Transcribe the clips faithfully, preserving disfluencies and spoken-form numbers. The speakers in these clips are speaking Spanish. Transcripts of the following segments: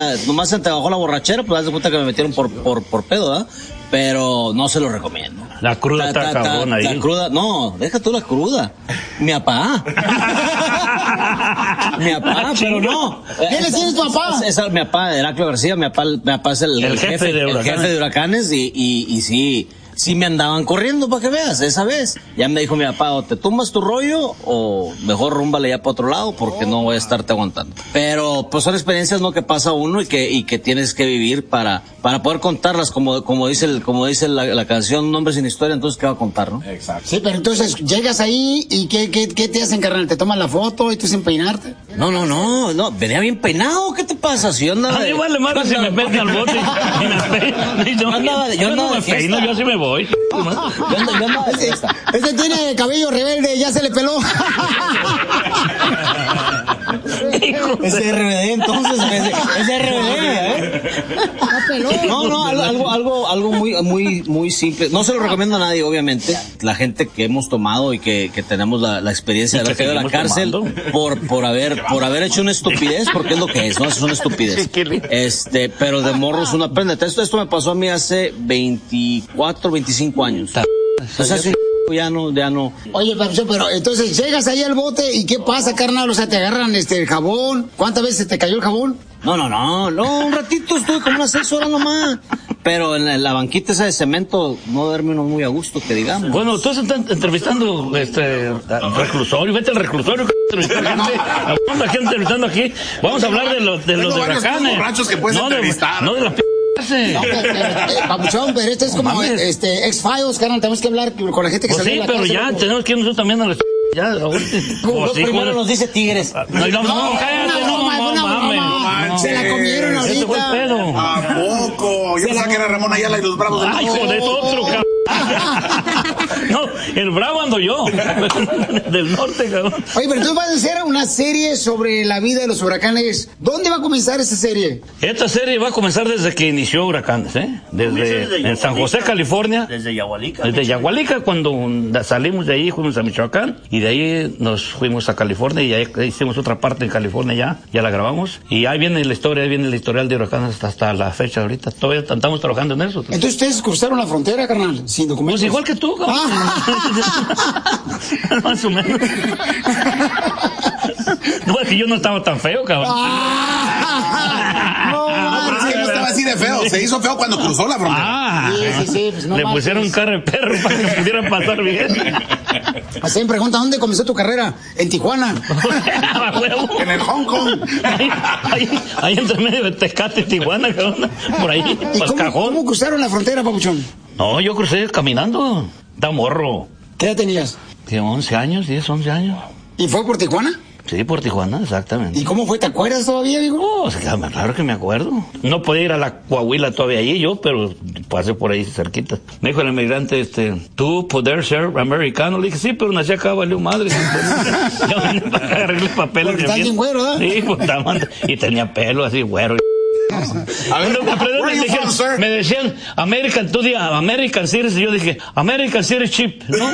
sea, nomás se te bajó la borrachera, pues haz de cuenta que me metieron por, por, por pedo, ¿eh? Pero no se lo recomiendo. La cruda está cabrón ahí. La cruda, no, deja tú la cruda. Mi papá. Mi papá, pero no. ¿Quién es tu papá? Es, es, es mi papá, Heraclio García, mi papá, mi papá es el, el, el jefe, jefe, de el jefe de huracanes y, y, y sí, sí me andaban corriendo para que veas, esa vez. Ya me dijo mi papá, o te tumbas tu rollo o mejor rúmbale ya para otro lado porque no voy a estarte aguantando. Pero pues son experiencias no que pasa uno y que, y que tienes que vivir para, para poder contarlas como, como dice el, como dice la, la canción, Un hombre sin historia, entonces ¿qué va a contar, no? Exacto. Sí, pero entonces llegas ahí y ¿qué, qué, qué te hacen, carnal? ¿Te toman la foto y tú sin peinarte? No, no, no, no, venía bien peinado, ¿qué te pasa? Si yo andaba a mí vale madre si me meten al bote y me peino. Yo, andaba, yo, yo no me peino, yo sí me voy. Yo ando, yo ando de fiesta. Ese tiene cabello rebelde, ya se le peló. Ese R B D, entonces, ese, ese R B D, ¿eh? No, no, algo, algo, algo muy, muy, muy simple. No se lo recomiendo a nadie, obviamente. La gente que hemos tomado y que, que tenemos la, la experiencia de haber caído a la cárcel por, por haber, por haber hecho una estupidez, porque es lo que es, ¿no? Es una estupidez. Este, pero de morros uno aprende. Esto, esto me pasó a mí hace veinticuatro, veinticinco años. O sea, sí, ya no, ya no. Oye, Papuchón, pero entonces llegas ahí al bote y ¿qué pasa, carnal? O sea, te agarran este el jabón. ¿Cuántas veces te cayó el jabón? No, no, no, no, un ratito estuve como unas seis horas nomás. Pero en la, en la banquita esa de cemento no duerme uno muy a gusto, que digamos. Bueno, tú estás entrevistando este al reclusorio, vete al reclusorio, entrevistando gente, a gente entrevistando aquí. Vamos a hablar de los de los de huracanes. Que puedes no, entrevistar. De, no de la p no, pero, pero, eh, Papuchón, pero este es como no, este X-Files, carnal, tenemos que hablar con la gente que pues salió sí, de la pero cárcel, ya ¿no? tenemos que ir nosotros también a la ya, como sí, primero nos dice Tigres. No, no, no, cállate, no, no mames. Se la comieron ahorita. Ese fue el pedo. ¿A poco? Yo pensaba que era Ramón Ayala y los Bravos del Ay, joder, es otro, cabrón. No, el bravo ando yo. Del norte, cabrón. Oye, pero tú vas a hacer una serie sobre la vida de los huracanes. ¿Dónde va a comenzar esta serie? Esta serie va a comenzar desde que inició Huracanes, ¿eh? Desde, desde en San José, California. Desde Yahualica. Desde Yahualica, cuando salimos de ahí, fuimos a Michoacán. Y de ahí nos fuimos a California y ahí hicimos otra parte en California ya. Ya la grabamos. Y ahí viene la historia, ahí viene el historial de Huracanes hasta, hasta la fecha ahorita. Todavía estamos trabajando en eso. Entonces ustedes cruzaron la frontera, carnal, sin documentos. Pues igual que tú, cabrón. Más o menos. No, es que yo no estaba tan feo, cabrón. No, no, pero es que no estaba así de feo. Se hizo feo cuando cruzó la frontera. Ah, sí, sí, sí, pues no le más, pusieron un carro de perro para que pudieran pasar bien. Así me pregunta, ¿dónde comenzó tu carrera? En Tijuana. En el Hong Kong. Ahí, ahí, ahí entre medio de Tecate y Tijuana, cabrón. Por ahí, ¿Y por cómo, cajón. ¿Cómo cruzaron la frontera, Papuchón? No, yo crucé caminando. Da morro. ¿Qué edad tenías? De once años, diez, once años. ¿Y fue por Tijuana? Sí, por Tijuana, exactamente. ¿Y cómo fue? ¿Te acuerdas todavía, digo? Oh, o sea, claro que me acuerdo. No podía ir a la Coahuila todavía allí yo, pero pasé por ahí cerquita. Me dijo el inmigrante, este, ¿tú poder ser americano? Le dije, sí, pero nací acá, valió madre. Yo vine para agarrar los papeles. Porque estás bien güero, ¿verdad? Sí, pues estaba, y tenía pelo así güero. A ver, no, pero me, decían, from, me decían American, tú di American Series, y yo dije American Series Chip, ¿no?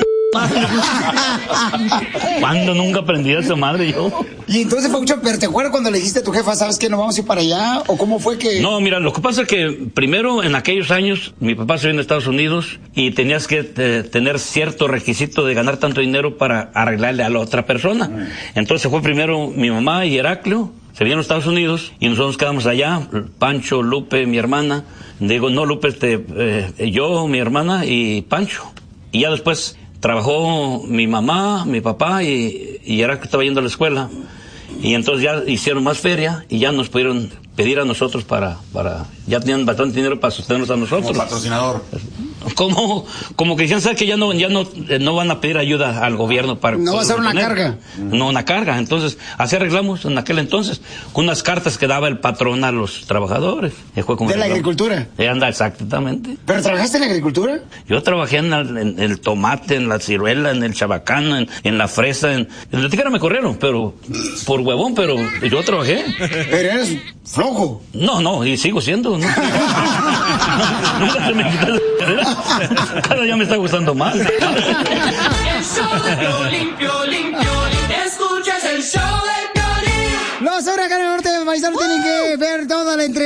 Cuando nunca aprendí a esa madre yo. Y entonces fue mucho, pero ¿te acuerdas cuando le dijiste a tu jefa, sabes que no vamos a ir para allá? ¿O cómo fue que...? No, mira, lo que pasa es que primero en aquellos años mi papá se vino a Estados Unidos y tenías que eh, tener cierto requisito de ganar tanto dinero para arreglarle a la otra persona. Entonces fue primero mi mamá y Heraclio. Se vinieron a Estados Unidos y nosotros quedamos allá, Pancho, Lupe, mi hermana. Digo, no, Lupe, este, eh, yo, mi hermana y Pancho. Y ya después trabajó mi mamá, mi papá y, y era que estaba yendo a la escuela. Y entonces ya hicieron más feria y ya nos pudieron pedir a nosotros para, para, ya tenían bastante dinero para sostenernos a nosotros. Como patrocinador. Como, como que decían, ¿sabes que ya no, ya no, eh, no van a pedir ayuda al gobierno para... No va a ser una carga. No, una carga. Entonces, así arreglamos en aquel entonces, con unas cartas que daba el patrón a los trabajadores. ¿De la arreglamos. Agricultura? Eh, anda, exactamente. ¿Pero trabajaste en la agricultura? Yo trabajé en, la, en el tomate, en la ciruela, en el chabacano, en, en la fresa, en, en la tijera me corrieron, pero, por huevón, pero yo trabajé. Pero eres flojo. No, no, y sigo siendo, ¿no? Nunca se me quitó la carrera. Cada día me está gustando más. El show de Piolín, Piolín, Piolín. Escuchas el show de Piolín. Los Huracanes Norte de Paisano tienen que ver toda la entrevista.